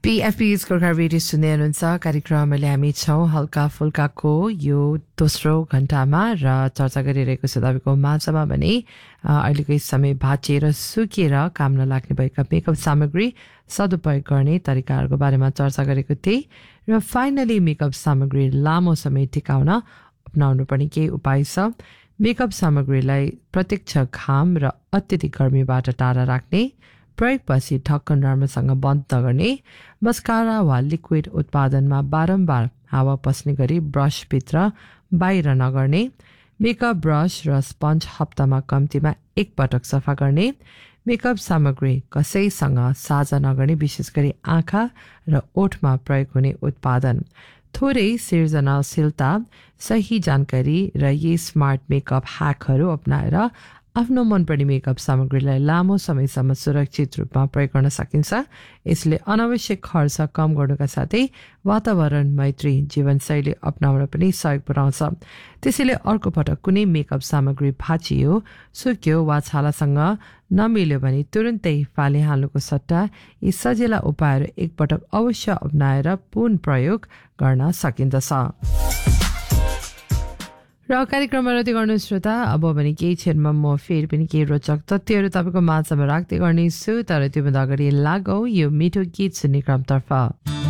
PFP's Gorkha radio सुन्दै हुनुहुन्छ कार्यक्रमले हामी छौँ हल्का फुल्काको यो दोस्रो घण्टामा र चर्चा गरिरहेको छ तपाईँको माझमा भने अहिलेको यस समय भाँचिएर सुकेर काम नलाग्ने भएका मेकअप सामग्री सदुपयोग गर्ने तरिकाहरूको बारेमा चर्चा गरेको थिएँ र फाइनली मेकअप सामग्री लामो समय टिकाउन अपनाउनु पर्ने केही उपाय छ। मेकअप सामग्रीलाई प्रत्यक्ष घाम र अत्यधिक गर्मीबाट टाढा राख्ने, प्रयोगपछि ढक्कन राम्रोसँग बन्द नगर्ने, मस्कारा वा लिक्विड उत्पादनमा बारम्बार हावा पस्ने गरी ब्रसभित्र बाहिर नगर्ने, मेकअप ब्रस र स्पन्ज हप्तामा कम्तीमा एक पटक सफा गर्ने, मेकअप सामग्री कसैसँग साझा नगर्ने, विशेष गरी आँखा र ओठमा प्रयोग हुने उत्पादन, थोरै सृजनाशीलता, सही जानकारी र यी स्मार्ट मेकअप ह्याकहरू अपनाएर आफ्नो मनपर्ने मेकअप सामग्रीलाई लामो समयसम्म सुरक्षित रूपमा प्रयोग गर्न सकिन्छ। यसले अनावश्यक खर्च कम गर्नुका साथै वातावरण मैत्री जीवनशैली अपनाउन पनि सहयोग पुर्याउँछ। त्यसैले अर्को पटक कुनै मेकअप सामग्री भाँचियो, सुक्यो वा छालासँग नमिल्यो भने तुरुन्तै फालिहाल्नुको सट्टा यी सजिला उपायहरू एकपटक अवश्य अपनाएर पुनः प्रयोग गर्न सकिन्दछ। र कार्यक्रममा रद्द गर्नु श्रोता, अब भने केही क्षणमा म फेरि पनि केही रोचक तथ्यहरू तपाईँको माझमा राख्दै गर्नेछु, तर त्योभन्दा अगाडि लागौँ यो मिठो गीत सुन्ने क्रमतर्फ।